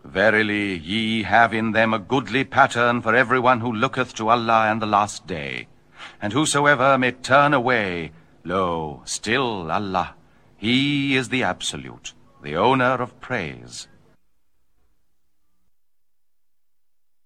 Verily, ye have in them a goodly pattern for everyone who looketh to Allah and the last day. And whosoever may turn away, lo, still Allah, He is the Absolute, the owner of praise.